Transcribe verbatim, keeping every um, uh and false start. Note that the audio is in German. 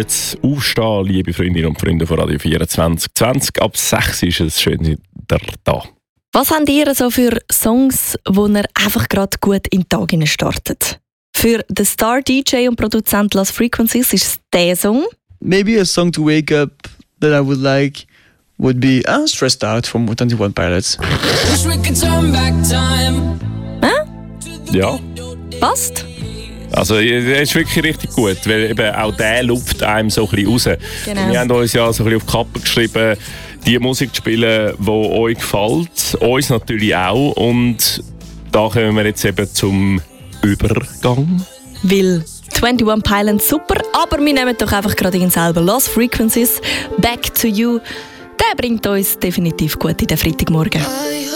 jetzt aufstehen, liebe Freundinnen und Freunde von Radio vierundzwanzig zwanzig. Ab sechs ist es schön wieder da. Was habt ihr so für Songs, wo ihr einfach gerade gut in den Tag startet? Für den Star-D J und Produzent Lost Frequencies ist es der Song. Maybe a song to wake up that I would like would be uh, Stressed Out from twenty-one Pilots. Äh? Ja. Passt? Also, er ist wirklich richtig gut, weil eben auch der lupft einem so ein bisschen raus. Genau. Wir haben uns ja so ein bisschen auf die Kappe geschrieben, die Musik zu spielen, die euch gefällt. Uns natürlich auch. Und da kommen wir jetzt eben zum Übergang. Weil einundzwanzig Pilots super, aber wir nehmen doch einfach gerade ihn selber. Lost Frequencies, Back to You. Der bringt uns definitiv gut in den Freitagmorgen.